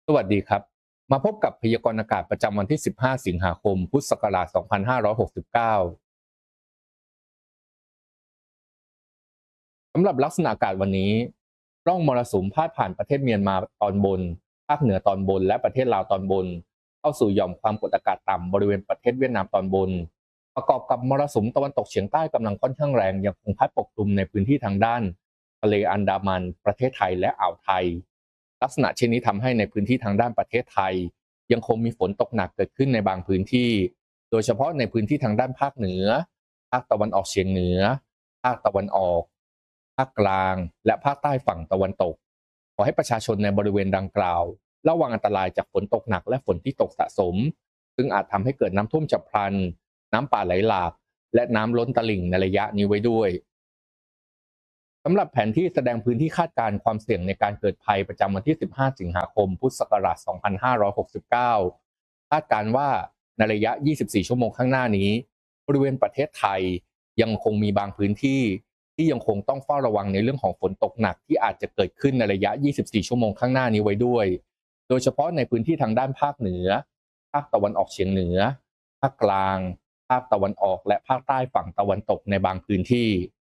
สวัสดีครับมาพบกับพยากรณ์อากาศประจำวันที่ 15 สิงหาคม พุทธศักราช 2569 สำหรับลักษณะอากาศวันนี้ร่องมรสุมพาดผ่านประเทศเมียนมาตอนบนภาคเหนือตอนบนและประเทศลาวตอนบนเข้าสู่หย่อมความกดอากาศต่ำบริเวณประเทศเวียดนามตอนบนประกอบกับมรสุมตะวันตกเฉียงใต้กำลังค่อนข้างแรงยังคงพัดปกคลุมในพื้นที่ทางด้านทะเลอันดามันประเทศไทยและอ่าวไทยลักษณะเช่นนี้ทำให้ในพื้นที่ทางด้านประเทศไทยยังคงมีฝนตกหนักเกิดขึ้นในบางพื้นที่โดยเฉพาะในพื้นที่ทางด้านภาคเหนือภาคตะวันออกเฉียงเหนือภาคตะวันออก ภาคกลางและภาคใต้ฝั่งตะวันตกขอให้ประชาชนในบริเวณดังกล่าวระวังอันตรายจากฝนตกหนักและฝนที่ตกสะสมซึ่งอาจทำให้เกิดน้ำท่วมฉับพลันน้ำป่าไหลหลากและน้ำล้นตลิ่งในระยะนี้ไว้ด้วยสำหรับแผนที่แสดงพื้นที่คาดการณ์ความเสี่ยงในการเกิดภัยประจำวันที่ 15 สิงหาคม พุทธศักราช 2569 คาดการณ์ว่าในระยะ 24 ชั่วโมงข้างหน้านี้บริเวณประเทศไทยยังคงมีบางพื้นที่ที่ยังคงต้องเฝ้าระวังในเรื่องของฝนตกหนักที่อาจจะเกิดขึ้นในระยะ 24 ชั่วโมงข้างหน้านี้ไว้ด้วยโดยเฉพาะในพื้นที่ทางด้านภาคเหนือภาคตะวันออกเฉียงเหนือภาคกลางภาคตะวันออกและภาคใต้ฝั่งตะวันตกในบางพื้นที่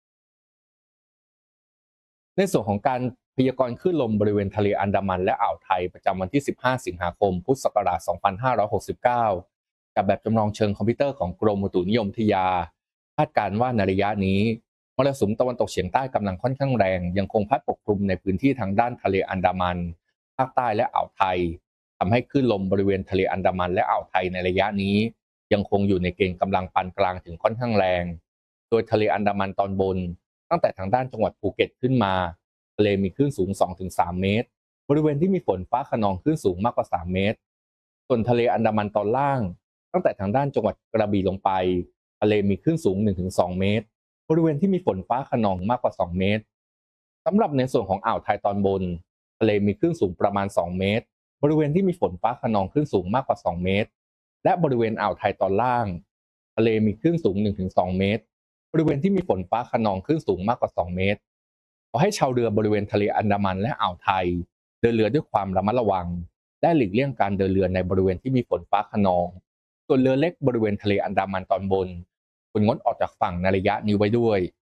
ในส่วนของการพยากรณ์คลื่นลมบริเวณทะเลอันดามันและอ่าวไทยประจำวันที่ 15 สิงหาคม พุทธศักราช 2569 กับแบบจำลองเชิงคอมพิวเตอร์ของกรมอุตุนิยมวิทยาคาดการณ์ว่าในระยะนี้มรสุมตะวันตกเฉียงใต้กำลังค่อนข้างแรงยังคงพัดปกคลุมในพื้นที่ทางด้านทะเลอันดามันภาคใต้และอ่าวไทยทำให้คลื่นลมบริเวณทะเลอันดามันและอ่าวไทยในระยะนี้ยังคงอยู่ในเกณฑ์กำลังปานกลางถึงค่อนข้างแรงโดยทะเลอันดามันตอนบนตั้งแต่ทางด้านจังหวัดภูเก็ตขึ้นมาทะเลมีคลื่นสูง 2-3 เมตรบริเวณที่มีฝนฟ้าคะนองคลื่นสูงมากกว่า 3 เมตรส่วนทะเลอันดามันตอนล่างตั้งแต่ทางด้านจังหวัดกระบี่ลงไปทะเลมีคลื่นสูง 1-2 เมตรบริเวณที่มีฝนฟ้าคะนองมากกว่า 2 เมตรสำหรับในส่วนของอ่าวไทยตอนบนทะเลมีคลื่นสูงประมาณ 2 เมตรบริเวณที่มีฝนฟ้าคะนองคลื่นสูงมากกว่า 2 เมตรและบริเวณอ่าวไทยตอนล่างทะเลมีคลื่นสูง 1-2 เมตรบริเวณที่มีฝนฟ้าคะนองคลื่นสูงมากกว่า 2 เมตรขอให้ชาวเรือบริเวณทะเลอันดามันและอ่าวไทยเดินเรือด้วยความระมัดระวังและหลีกเลี่ยงการเดินเรือในบริเวณที่มีฝนฟ้าคะนองส่วนเรือเล็กบริเวณทะเลอันดามันตอนบนควรงดออกจากฝั่งในระยะนี้ไว้ด้วย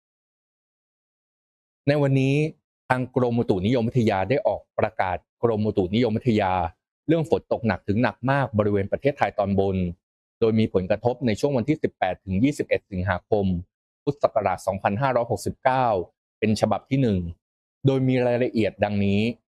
ในวันนี้ทางกรมอุตุนิยมวิทยาได้ออกประกาศกรมอุตุนิยมวิทยาเรื่องฝนตกหนักถึงหนักมากบริเวณประเทศไทยตอนบนโดยมีผลกระทบในช่วงวันที่ 18 ถึง 21 สิงหาคม พุทธศักราช 2569 เป็นฉบับที่ 1 โดยมีรายละเอียดดังนี้